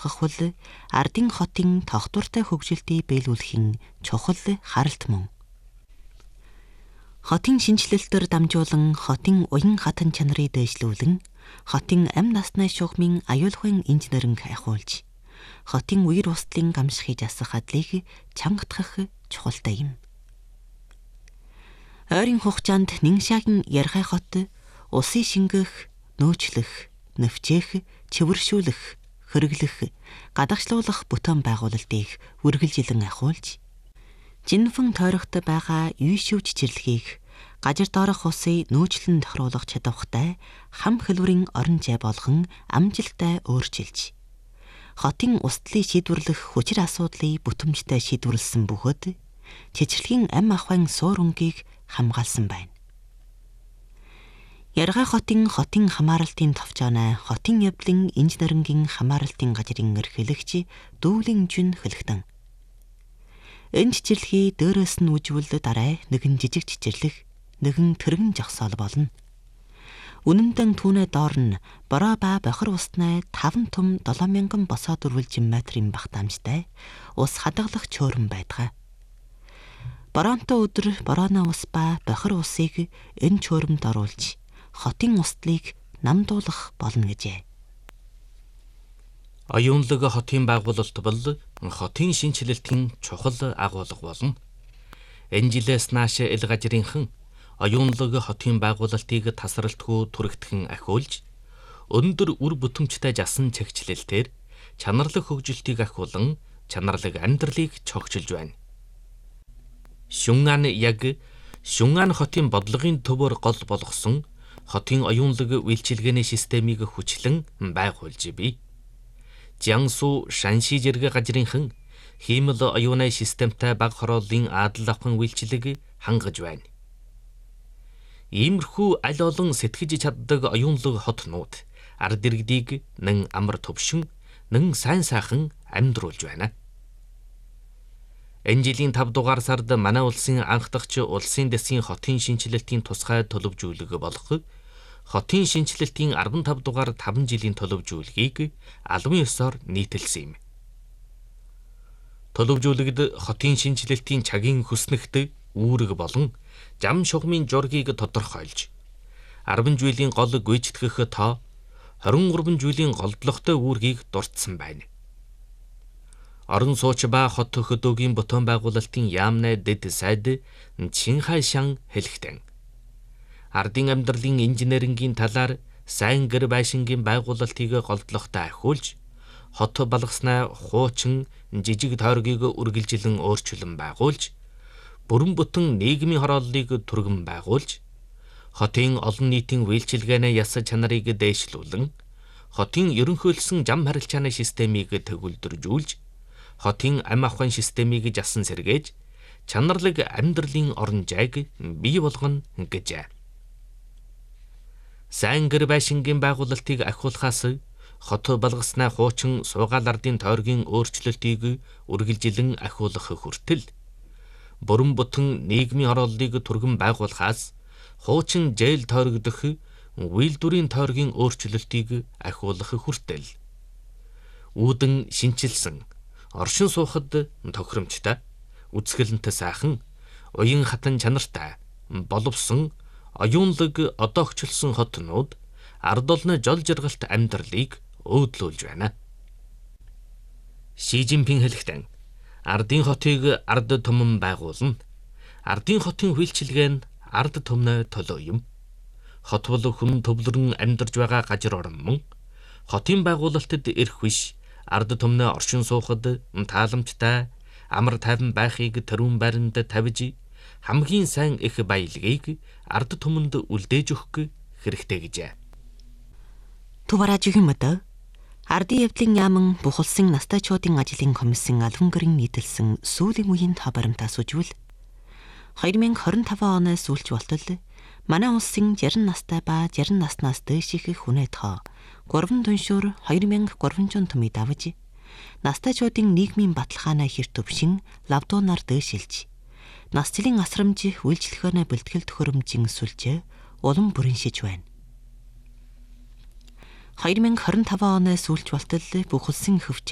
болгох бол ардын хотын тогтвортой хөгжилтийг биелүүлэхийн чухал харалт мөн. Хотын шинжилэлтээр дамжуулан хотын уян хатан чанарыг дээшлүүлэн хотын амь насны шугамын аюулгүйн инженеринг ахиулж хотын үер устлын гамшихыг засах адлыг чангатгах чухалтай юм. Ойрын хугацаанд Ниншагийн Яргай хот усын шингэх, нөөцлөх, нэвчээх, чивэршүүлэх, хэрэглэх, гадагшлуулах бүтээн байгуулалтыг үргэлжилэн ахиулж, жинфэн тойрогт байгаа юушүүч чирлэхийг гажир доорох усыг нөөцлөн тохируулах чадвартай хам хэлбэрийн орон зай болгон амжилттай өөрчилж, хотын устлыг шийдвэрлэх хүчир асуудлыг бүтэмжтэй шийдвэрлсэн бөгөөд чичрэлийн ам ахуйн суур өнгийг хамгаалсан байна. Яргай хотын хамааралтын товчооноо хотын явдлын инженерингийн хамааралтын газрын эрхлэгч дүүлэн жүн хэлэхтэн. Энэ чирлэхий дээрээс нь үжвэл дараа нэгэн жижиг чирлэх, нэгэн тэрэгэн жагсаал болно. Үнэндэн түүнээ доор нь бороо ба бохир уснаа 5 том 7000 босоо дөрвөлжин метрийн багтаамжтай ус хадгалах чөөрөн байдаг. Боронтой өдөр борооны ус ба бохир усыг энэ чөөрөмд оруулж хотын устлыг намдуулах болно гэжээ. Оюунлаг хотын байгуулалт бол хотын шинжилэлтийн чухал агуулга болно. Энэ жилээс нааш ил газрынхан оюунлаг хотын байгуулалтыг тасралтгүй түрэгдэхэн ахиулж, өндөр үр бүтэмжтэй жасан чагчлэлтээр чанарлаг хөгжилтийг ахиулан чанарлаг амьдралыг цогцолж байна. Шүнган яг Шүнган хотын бодлогын төвөөр гол болгосон хотын оюунлаг үйлчилгээний системийг хүчлэн байгуулж бий. Jiangsu Shanxi зэрэг газрынхан хиймэл оюуны системтэй бага хорооллын адал авхан үйлчилгээг хангаж байна. Иймэрхүү аль олон сэтгэж чаддаг оюунлаг хотнууд ард иргэдийг нэн амар төвшин, нэн сайн сайхан амьдруулж байна. Энэ жилийн 5 дугаар сард манай улсын анхдагч улсын дэсгийн хотын шинжилэлтийн тусгай төлөвжүүлэг болох хотын шинжилэлтийн 15 дугаар 5 жилийн төлөвжүүлгийг албан ёсоор нийтэлсэн юм. Төлөвжүүлэгт хотын шинжилэлтийн цагийн хүснэгт үүрэг болон зам шугамын жургийг тодорхойлж, 10 жилийн гол гүйцэтгэх тоо 23 жилийн голдлогтой үүргийг дурдсан байна. Орон сууч ба хот хөдөөгийн бүтээн байгуулалтын яамны дэд сайд Чинхайшан хэлэхдээ ардын амьдралын инженерингийн талаар сайн гэр байшингийн байгуулалтыг голдлогтой ахиулж, хот балгаснаа хуучин жижиг тойргийг үргэлжилэн өөрчлөн байгуулж, бүрэн бүтэн нийгмийн хорооллыг түргэн байгуулж, хотын олон нийтийн үйлчилгээний яс чанарыг дээшлүүлэн, хотын ерөнхийлсөн зам харилцааны системийг төгөлдржүүлж, хотын ам ахуйн системийг жасан сэргээж, чанарлаг амьдралын орон зайг бий болгоно гэжээ. Сайн гэр байшингийн байгуулалтыг ахиулахаас хот балгаснаа хуучин суугаал ардын тойргийн өөрчлөлтийг үргэлжилэн ахиулах хүртэл, бүрэн бүтэн нийгмийн хорооллыг түргэн байгуулахаас хуучин зээл тойрогдох үйлдвэрийн тойргийн өөрчлөлтийг ахиулах хүртэл, үүдэн шинчилсэн оршин суухад тохиромжтой, үзгэлэнтэй сайхан, уян хатан чанартай, боловсон, оюунлаг одоогчлсон хотнууд ард олны жол жаргалт амьдралыг өөдлүүлж байна. Ши Жинпин хэлэхдээ ардын хотыг ард түмэн байгуулна. Ардын хотын үйлчилгээ нь ард түмнээ төлөө юм. Хот бол хүн төвлөрөн амьдарч байгаа газар орон мөн. Хотын байгуулалтад эрх биш, ард түмнээ оршин суухад тааламжтай, амар тайван байхыг тэрүүн байранд тавьж, хамгийн сайн их баялагийг ард түмэнд үлдээж өгөх хэрэгтэй гэжээ. Тувараж өгмөд ардын явдлын яаман бүх улсын настайчуудын ажлын комиссын албан гэрийн нийтэлсэн сүүлийн үеийн тоо баримтаас үжвэл 2025 оноос сүүлч болтол манай улсын 60 настай ба 60 наснаас дээш их хүнээ тоо 3 түншүүр 2300 төмөй давж, настайчуудын нийгмийн баталгаанаа хэр төвшин лавдуунаар дээшилж, насжилын асрамж үйлчлэхөөнө бэлтгэл төхөөрөмжийн сүлжээ улам бүрэншиж байна. 2025 оноос сүүлч болтол бүх улсын хөвч